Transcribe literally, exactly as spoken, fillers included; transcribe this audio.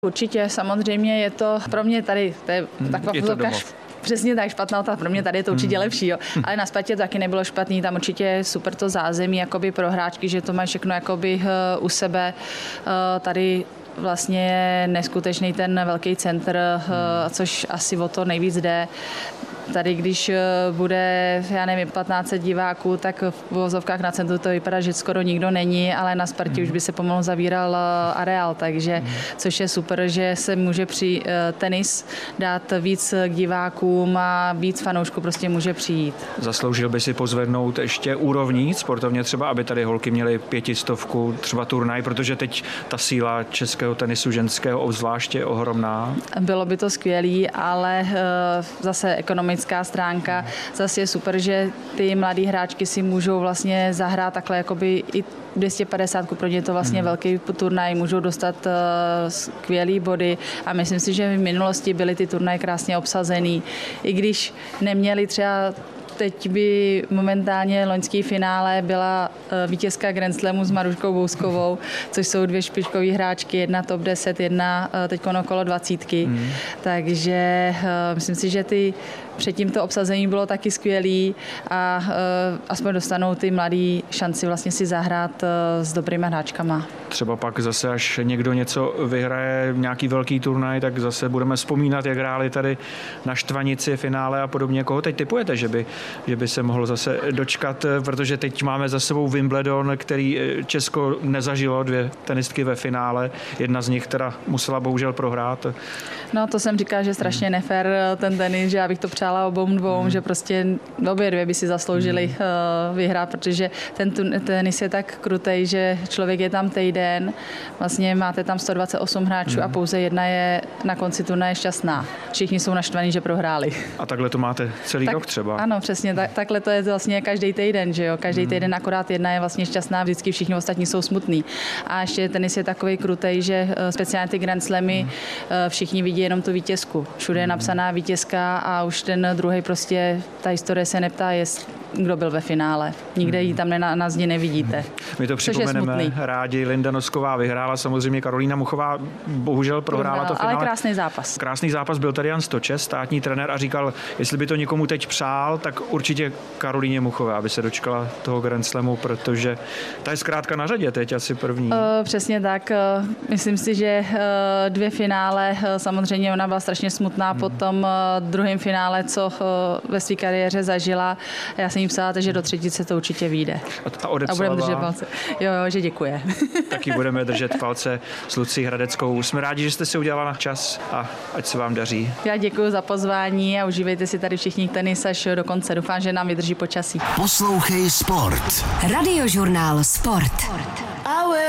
Určitě, samozřejmě je to pro mě tady, to je taková je to domov. Přesně tak, špatná otázka. Pro mě tady je to určitě hmm. lepší, jo. Ale na Spartě to taky nebylo špatný, tam určitě je super to zázemí jakoby pro hráčky, že to mají všechno jakoby uh, u sebe. Uh, tady vlastně je neskutečný ten velký centr, uh, což asi o to nejvíc jde. Tady, když bude, já nevím, patnáct set diváků, tak v vozovkách na centru to vypadá, že skoro nikdo není, ale na Spartě mm. už by se pomalu zavíral areál, takže, mm. což je super, že se může při tenis dát víc k divákům a víc fanoušků prostě může přijít. Zasloužil by si pozvednout ještě úrovní sportovně třeba, aby tady holky měly pětistovku, třeba turnaj, protože teď ta síla českého tenisu ženského obzvláště je ohromná. Bylo by to skvělý, ale zase ekonomicky stránka. Zase je super, že ty mladý hráčky si můžou vlastně zahrát takhle jakoby i dvě stě padesát, pro ně je to vlastně hmm. velký turnaj, můžou dostat uh, skvělý body a myslím si, že v minulosti byly ty turnaje krásně obsazený. I když neměli třeba teď by momentálně loňský finále byla vítězka Grand Slamu s Maruškou Bouskovou, což jsou dvě špičkové hráčky, jedna top deset, jedna teď okolo dvacítky. Mm. Takže myslím si, že ty předtím to obsazení bylo taky skvělý a uh, aspoň dostanou ty mladí šanci vlastně si zahrát uh, s dobrýma hráčkama. Třeba pak zase, až někdo něco vyhraje, nějaký velký turnaj, tak zase budeme vzpomínat, jak hráli tady na Štvanici finále a podobně. Koho teď tipujete, že by, že by se mohlo zase dočkat, protože teď máme za sebou Wimbledon, který Česko nezažilo, dvě tenistky ve finále. Jedna z nich teda musela bohužel prohrát. No to jsem říkala, že strašně hmm. nefér ten tenis, že já bych to přála obou dvou, hmm. že prostě obě dvě by si zasloužili hmm. uh, vyhrát, protože ten tenis je tak krutej, že člověk je tam týden, vlastně máte tam sto dvacet osm hráčů hmm. a pouze jedna je na konci turnaje šťastná. Všichni jsou naštvaní, že prohráli. A takhle to máte celý tak, rok třeba? Ano, přesně, tak, takhle to je vlastně každý týden, že jo, každý hmm. týden akorát jedna je vlastně šťastná, vždycky všichni ostatní jsou smutní. A ještě tenis je takový krutej, že uh, speciálně ty Grand Slamy hmm. uh, všichni vidí jenom tu vítězku. Všude je napsaná vítězka a už ten druhý prostě, ta historie se neptá, jest, kdo byl ve finále. Nikde ji tam na, na zdi nevidíte. My to připomeneme rádi. Linda Nosková vyhrála, samozřejmě Karolína Muchová bohužel prohrála Prohrál, to finále. Ale krásný zápas. Krásný zápas, byl tady Jan Stočes, státní trenér, a říkal, jestli by to někomu teď přál, tak určitě Karolíně Muchové, aby se dočkala toho Grand Slamu, protože ta je zkrátka na řadě teď asi první. Uh, přesně tak. Uh, myslím si, že uh, dvě finále, uh, samozřejmě ona byla strašně smutná hmm. po tom uh, druhém finále, co uh, ve své kariéře zažila. Já jsem jí psala, že do třetice to určitě vyjde. A, a odepsala. A budeme držet palce. Jo, jo, že děkuje. Taky budeme držet palce s Lucí Hradeckou. Jsme rádi, že jste si udělala čas a ať se vám daří. Já děkuji za pozvání a užívejte si tady všichni tenis až do konce. Doufám, že nám vydrží počasí. Poslouchej Sport. Radiožurnál Sport.